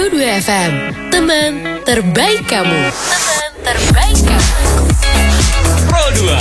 Pro 2 FM, teman terbaik kamu. Teman terbaik kamu. Pro 2.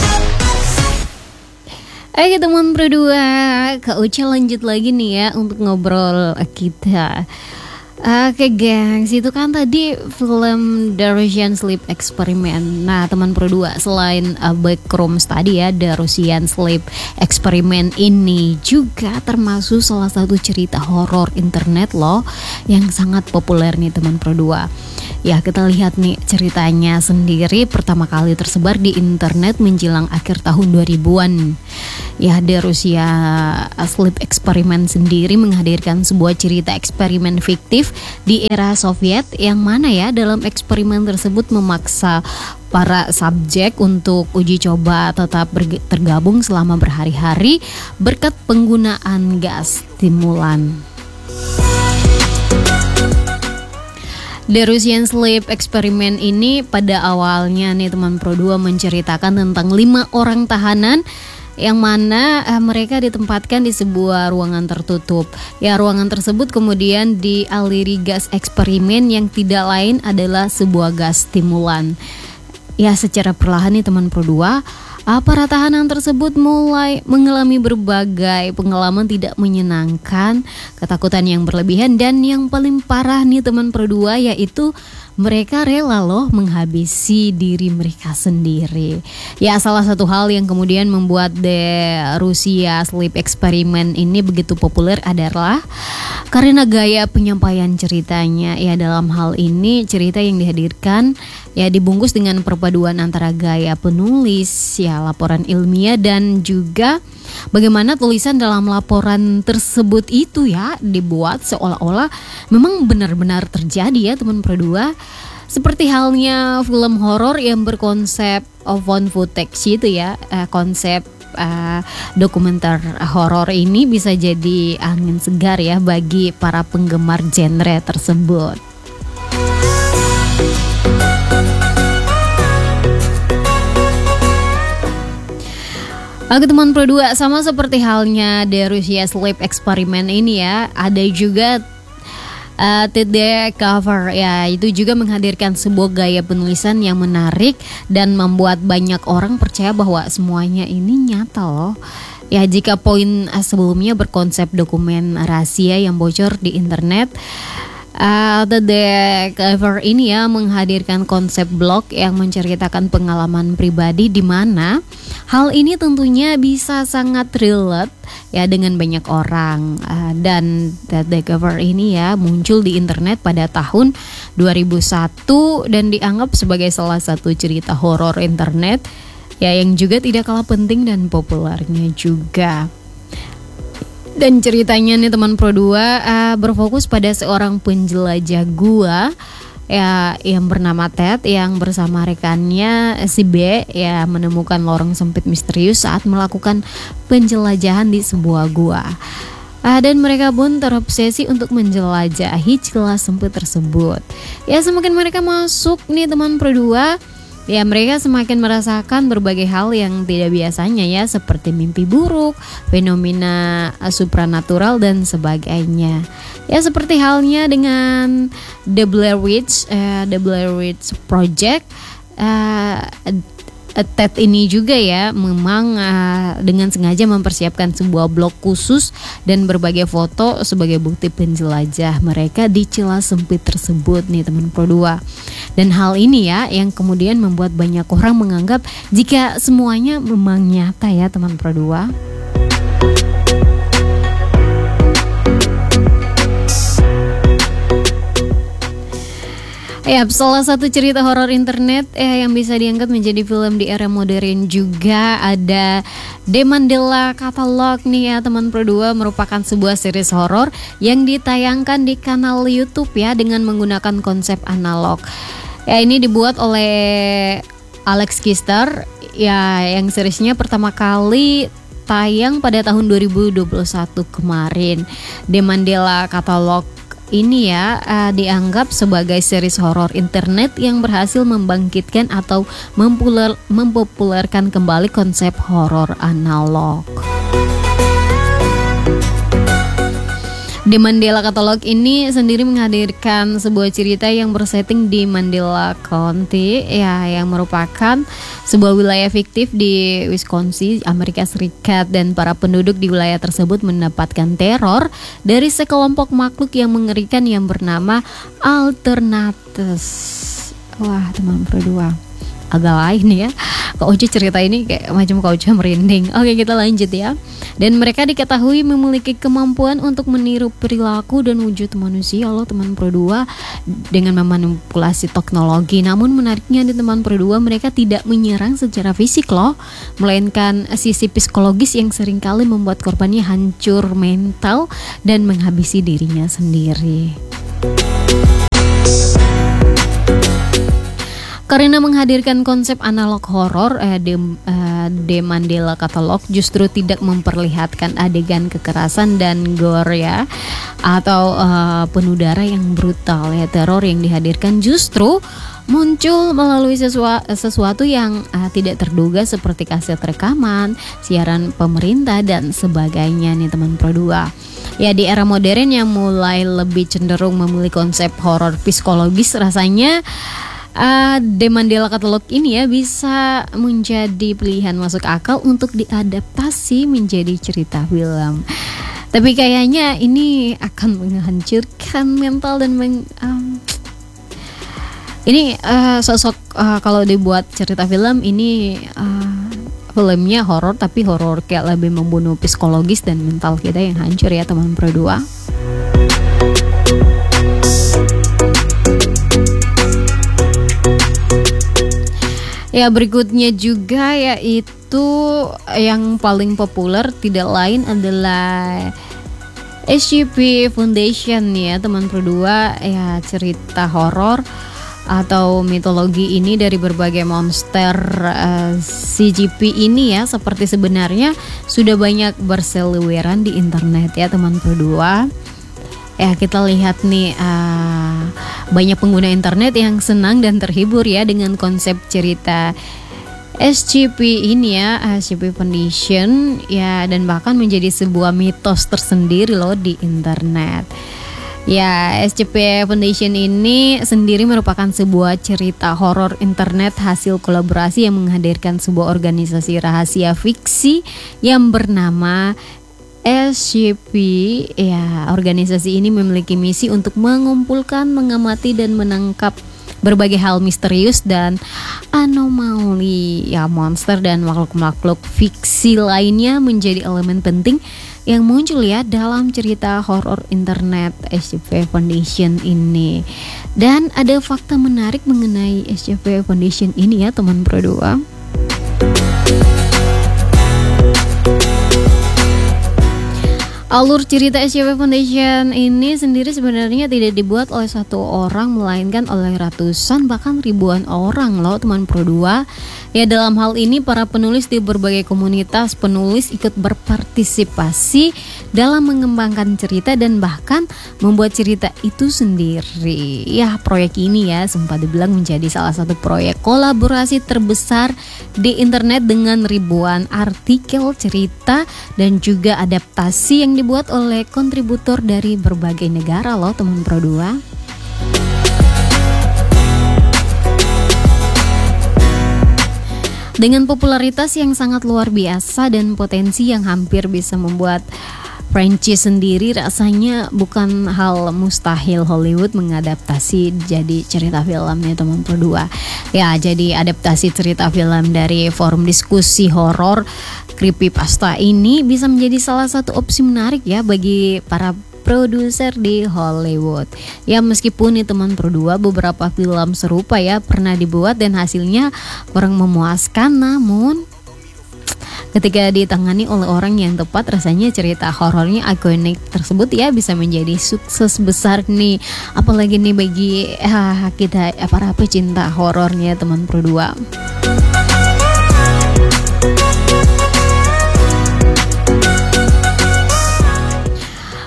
Oke teman Pro 2, Kak Uca lanjut lagi nih ya untuk ngobrol kita. Oke gengs, itu kan tadi film The Russian Sleep Experiment. Nah teman Pro 2, selain Backrooms tadi ya, The Russian Sleep Experiment ini juga termasuk salah satu cerita horor internet loh yang sangat populer nih teman Pro 2. Ya kita lihat nih ceritanya sendiri pertama kali tersebar di internet menjelang akhir tahun 2000-an. Ya The Russian Sleep Experiment sendiri menghadirkan sebuah cerita eksperimen fiktif di era Soviet yang mana ya dalam eksperimen tersebut memaksa para subjek untuk uji coba tetap tergabung selama berhari-hari berkat penggunaan gas stimulan. The Russian Sleep Experiment ini pada awalnya nih teman Pro 2 menceritakan tentang 5 orang tahanan yang mana mereka ditempatkan di sebuah ruangan tertutup. Ya ruangan tersebut kemudian dialiri gas eksperimen yang tidak lain adalah sebuah gas stimulan. Ya secara perlahan nih teman Pro 2, para tahanan tersebut mulai mengalami berbagai pengalaman tidak menyenangkan, ketakutan yang berlebihan, dan yang paling parah nih teman Pro 2 yaitu mereka rela loh menghabisi diri mereka sendiri. Ya salah satu hal yang kemudian membuat The Russian Sleep Experiment ini begitu populer adalah karena gaya penyampaian ceritanya. Ya dalam hal ini cerita yang dihadirkan ya dibungkus dengan perpaduan antara gaya penulis, ya laporan ilmiah, dan juga bagaimana tulisan dalam laporan tersebut itu ya dibuat seolah-olah memang benar-benar terjadi ya teman Pro 2. Seperti halnya film horor yang berkonsep found footage itu ya, konsep dokumenter horor ini bisa jadi angin segar ya bagi para penggemar genre tersebut. Oke teman Pro 2, sama seperti halnya The Russian Sleep Experiment ini ya, ada juga The Cover ya, itu juga menghadirkan sebuah gaya penulisan yang menarik dan membuat banyak orang percaya bahwa semuanya ini nyata loh. Ya jika poin sebelumnya berkonsep dokumen rahasia yang bocor di internet, The Cover ini ya menghadirkan konsep blog yang menceritakan pengalaman pribadi di mana hal ini tentunya bisa sangat relate ya dengan banyak orang. Dan The Cover ini ya muncul di internet pada tahun 2001 dan dianggap sebagai salah satu cerita horor internet ya yang juga tidak kalah penting dan populernya juga. Dan ceritanya nih teman Pro 2 berfokus pada seorang penjelajah gua ya yang bernama Ted yang bersama rekannya si B ya menemukan lorong sempit misterius saat melakukan penjelajahan di sebuah gua. Dan mereka pun terobsesi untuk menjelajahi celah sempit tersebut. Ya semakin mereka masuk nih teman Pro 2, ya mereka semakin merasakan berbagai hal yang tidak biasanya ya, seperti mimpi buruk, fenomena supranatural dan sebagainya. Ya seperti halnya dengan The Blair Witch Project. Ted ini juga ya memang dengan sengaja mempersiapkan sebuah blog khusus dan berbagai foto sebagai bukti penjelajah mereka di celah sempit tersebut nih teman Pro 2. Dan hal ini ya yang kemudian membuat banyak orang menganggap jika semuanya memang nyata ya teman Pro 2. Ya, salah satu cerita horor internet yang bisa diangkat menjadi film di era modern juga ada The Mandela Catalog nih ya teman Pro 2, merupakan sebuah series horor yang ditayangkan di kanal YouTube ya dengan menggunakan konsep analog. Ya ini dibuat oleh Alex Kister ya yang seriesnya pertama kali tayang pada tahun 2021 kemarin. The Mandela Catalog ini ya dianggap sebagai series horor internet yang berhasil membangkitkan atau mempopulerkan kembali konsep horor analog. The Mandela Catalog ini sendiri menghadirkan sebuah cerita yang bersetting di Mandela County, ya, yang merupakan sebuah wilayah fiktif di Wisconsin, Amerika Serikat, dan para penduduk di wilayah tersebut mendapatkan teror dari sekelompok makhluk yang mengerikan yang bernama Alternatus. Wah, teman Pro 2, agak lain ya. Kak Ucu cerita ini kayak macam Kak Ucu merinding. Oke, kita lanjut ya. Dan mereka diketahui memiliki kemampuan untuk meniru perilaku dan wujud manusia loh teman Pro 2 dengan memanipulasi teknologi. Namun menariknya di teman Pro 2, mereka tidak menyerang secara fisik loh, melainkan sisi psikologis yang seringkali membuat korbannya hancur mental dan menghabisi dirinya sendiri. Karena menghadirkan konsep analog horor, The Mandela Catalog justru tidak memperlihatkan adegan kekerasan dan gore ya, atau penuh darah yang brutal ya. Teror yang dihadirkan justru muncul melalui sesuatu yang tidak terduga seperti kaset rekaman, siaran pemerintah dan sebagainya nih teman Pro 2. Ya, di era modern yang mulai lebih cenderung memilih konsep horor psikologis, rasanya The Mandela Catalog ini ya bisa menjadi pilihan masuk akal untuk diadaptasi menjadi cerita film. Tapi kayaknya ini akan menghancurkan mental dan ini sosok kalau dibuat cerita film ini filmnya horor, tapi horor kayak lebih membunuh psikologis dan mental kita yang hancur ya teman Pro 2. Ya, berikutnya juga yaitu yang paling populer tidak lain adalah SCP Foundation ya teman Pro 2, ya, cerita horor atau mitologi ini dari berbagai monster CGP ini ya, seperti sebenarnya sudah banyak berseliweran di internet ya teman Pro 2. Ya, kita lihat nih banyak pengguna internet yang senang dan terhibur ya dengan konsep cerita SCP ini ya, SCP Foundation ya, dan bahkan menjadi sebuah mitos tersendiri loh di internet. Ya, SCP Foundation ini sendiri merupakan sebuah cerita horor internet hasil kolaborasi yang menghadirkan sebuah organisasi rahasia fiksi yang bernama SCP. Ya, organisasi ini memiliki misi untuk mengumpulkan, mengamati dan menangkap berbagai hal misterius dan anomali ya, monster dan makhluk-makhluk fiksi lainnya menjadi elemen penting yang muncul ya dalam cerita horor internet SCP Foundation ini. Dan ada fakta menarik mengenai SCP Foundation ini ya teman Pro 2. Alur cerita SCP Foundation ini sendiri sebenarnya tidak dibuat oleh satu orang, melainkan oleh ratusan bahkan ribuan orang loh teman Pro 2. Ya, dalam hal ini para penulis di berbagai komunitas penulis ikut berpartisipasi dalam mengembangkan cerita dan bahkan membuat cerita itu sendiri. Ya, proyek ini ya sempat dibilang menjadi salah satu proyek kolaborasi terbesar di internet dengan ribuan artikel, cerita dan juga adaptasi yang dibuat oleh kontributor dari berbagai negara loh teman Pro 2. Dengan popularitas yang sangat luar biasa dan potensi yang hampir bisa membuat franchise sendiri, rasanya bukan hal mustahil Hollywood mengadaptasi jadi cerita filmnya teman Pro 2. Ya, jadi adaptasi cerita film dari forum diskusi horor Creepypasta ini bisa menjadi salah satu opsi menarik ya bagi para produser di Hollywood. Ya, meskipun nih teman Pro 2 beberapa film serupa ya pernah dibuat dan hasilnya kurang memuaskan, namun ketika ditangani oleh orang yang tepat, rasanya cerita horornya ikonik tersebut ya bisa menjadi sukses besar nih, apalagi nih bagi kita para pecinta horornya teman Pro 2.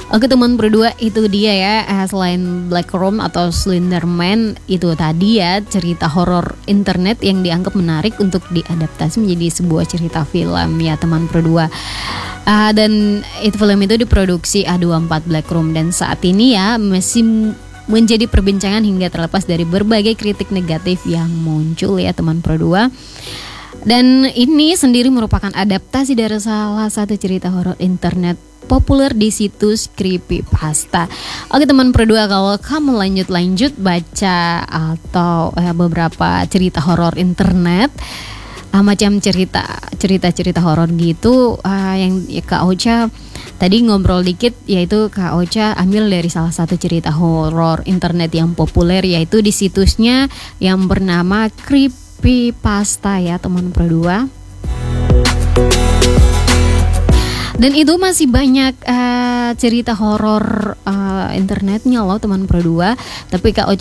Oke teman berdua, itu dia ya, selain Black Room atau Slenderman, itu tadi ya cerita horor internet yang dianggap menarik untuk diadaptasi menjadi sebuah cerita film ya teman berdua. Dan film itu diproduksi A24 Black Room dan saat ini ya masih menjadi perbincangan hingga terlepas dari berbagai kritik negatif yang muncul ya teman berdua. Dan ini sendiri merupakan adaptasi dari salah satu cerita horor internet populer di situs Creepypasta. Oke teman berdua, kalau kamu lanjut baca atau beberapa cerita horor internet, macam cerita horor gitu, yang Kak Ocha tadi ngobrol dikit, yaitu Kak Ocha ambil dari salah satu cerita horor internet yang populer, yaitu di situsnya yang bernama Creepypasta ya teman berdua. Dan itu masih banyak cerita horor internetnya loh teman berdua. Tapi Kak Ocha